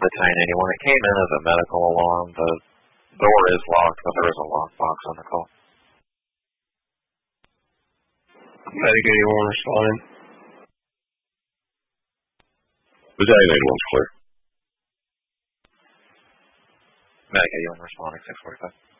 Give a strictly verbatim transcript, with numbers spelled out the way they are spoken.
detain anyone. It came in as a medical alarm. The door is locked, but there is a lockbox on the call. Medic eighty-one responding. Battalion eighty-one's clear. Medic eighty-one responding, six forty-five.